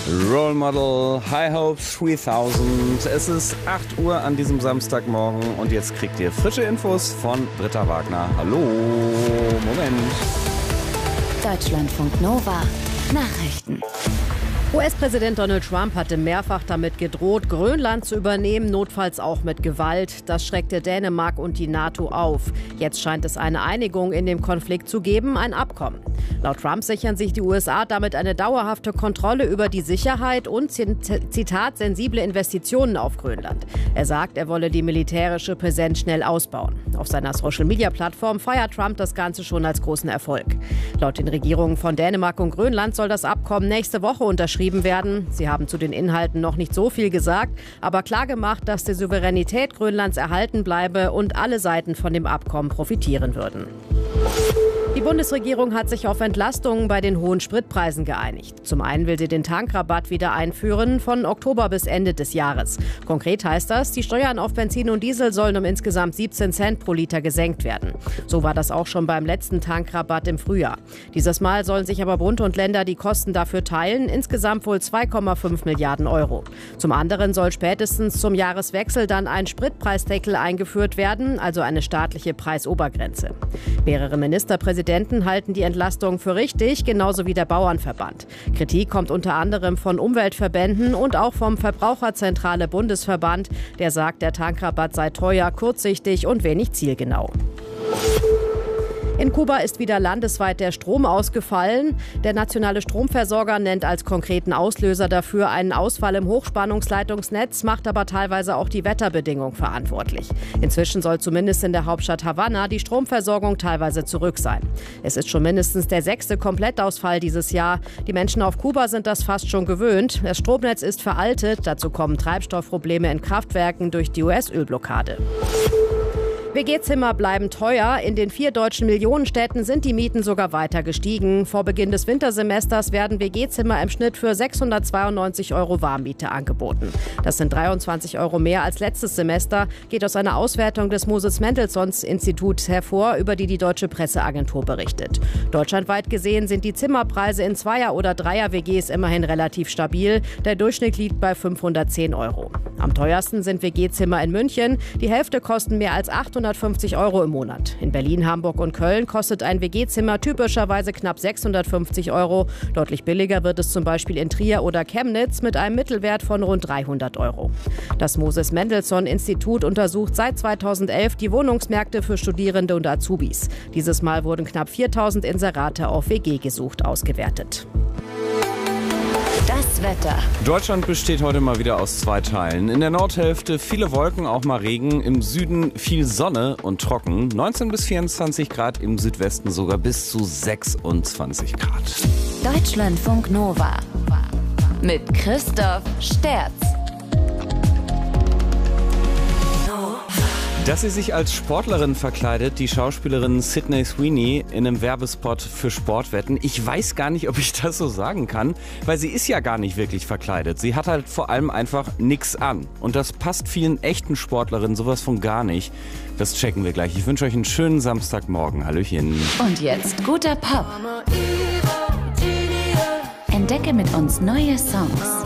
Role Model, High Hopes 3000. Es ist 8 Uhr an diesem Samstagmorgen und jetzt kriegt ihr frische Infos von Britta Wagner. Hallo, Moment. Deutschlandfunk Nova, Nachrichten. US-Präsident Donald Trump hatte mehrfach damit gedroht, Grönland zu übernehmen, notfalls auch mit Gewalt. Das schreckte Dänemark und die NATO auf. Jetzt scheint es eine Einigung in dem Konflikt zu geben, ein Abkommen. Laut Trump sichern sich die USA damit eine dauerhafte Kontrolle über die Sicherheit und, Zitat, sensible Investitionen auf Grönland. Er sagt, er wolle die militärische Präsenz schnell ausbauen. Auf seiner Social-Media-Plattform feiert Trump das Ganze schon als großen Erfolg. Laut den Regierungen von Dänemark und Grönland soll das Abkommen nächste Woche unterschrieben werden. Sie haben zu den Inhalten noch nicht so viel gesagt, aber klargemacht, dass die Souveränität Grönlands erhalten bleibe und alle Seiten von dem Abkommen profitieren würden. Die Bundesregierung hat sich auf Entlastungen bei den hohen Spritpreisen geeinigt. Zum einen will sie den Tankrabatt wieder einführen, von Oktober bis Ende des Jahres. Konkret heißt das, die Steuern auf Benzin und Diesel sollen um insgesamt 17 Cent pro Liter gesenkt werden. So war das auch schon beim letzten Tankrabatt im Frühjahr. Dieses Mal sollen sich aber Bund und Länder die Kosten dafür teilen, insgesamt wohl 2,5 Milliarden Euro. Zum anderen soll spätestens zum Jahreswechsel dann ein Spritpreisdeckel eingeführt werden, also eine staatliche Preisobergrenze. Mehrere Ministerpräsidenten halten die Entlastung für richtig, genauso wie der Bauernverband. Kritik kommt unter anderem von Umweltverbänden und auch vom Verbraucherzentrale Bundesverband, der sagt, der Tankrabatt sei teuer, kurzsichtig und wenig zielgenau. In Kuba ist wieder landesweit der Strom ausgefallen. Der nationale Stromversorger nennt als konkreten Auslöser dafür einen Ausfall im Hochspannungsleitungsnetz, macht aber teilweise auch die Wetterbedingungen verantwortlich. Inzwischen soll zumindest in der Hauptstadt Havanna die Stromversorgung teilweise zurück sein. Es ist schon mindestens der 6. Komplettausfall dieses Jahr. Die Menschen auf Kuba sind das fast schon gewöhnt. Das Stromnetz ist veraltet. Dazu kommen Treibstoffprobleme in Kraftwerken durch die US-Ölblockade. WG-Zimmer bleiben teuer. In den 4 deutschen Millionenstädten sind die Mieten sogar weiter gestiegen. Vor Beginn des Wintersemesters werden WG-Zimmer im Schnitt für 692 € Warmmiete angeboten. Das sind 23 € mehr als letztes Semester, geht aus einer Auswertung des Moses-Mendelssohn-Instituts hervor, über die Deutsche Presseagentur berichtet. Deutschlandweit gesehen sind die Zimmerpreise in Zweier- oder Dreier-WGs immerhin relativ stabil. Der Durchschnitt liegt bei 510 €. Am teuersten sind WG-Zimmer in München. Die Hälfte kosten mehr als 850 € im Monat. In Berlin, Hamburg und Köln kostet ein WG-Zimmer typischerweise knapp 650 €. Deutlich billiger wird es zum Beispiel in Trier oder Chemnitz mit einem Mittelwert von rund 300 €. Das Moses-Mendelssohn-Institut untersucht seit 2011 die Wohnungsmärkte für Studierende und Azubis. Dieses Mal wurden knapp 4000 Inserate auf WG gesucht ausgewertet. Das Wetter. Deutschland besteht heute mal wieder aus 2 Teilen. In der Nordhälfte viele Wolken, auch mal Regen. Im Süden viel Sonne und trocken. 19 bis 24 Grad, im Südwesten sogar bis zu 26 Grad. Deutschlandfunk Nova mit Christoph Sterz. Dass sie sich als Sportlerin verkleidet, die Schauspielerin Sydney Sweeney in einem Werbespot für Sportwetten. Ich weiß gar nicht, ob ich das so sagen kann, weil sie ist ja gar nicht wirklich verkleidet. Sie hat halt vor allem einfach nichts an. Und das passt vielen echten Sportlerinnen sowas von gar nicht. Das checken wir gleich. Ich wünsche euch einen schönen Samstagmorgen. Hallöchen. Und jetzt guter Pop. Entdecke mit uns neue Songs.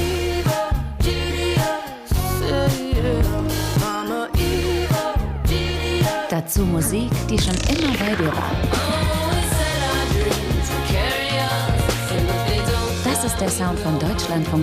Dazu Musik, die schon immer bei dir war. Das ist der Sound von Deutschlandfunk